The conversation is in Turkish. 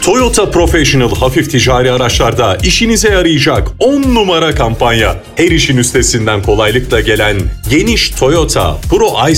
Toyota Professional hafif ticari araçlarda işinize yarayacak 10 numara kampanya. Her işin üstesinden kolaylıkla gelen geniş Toyota Pro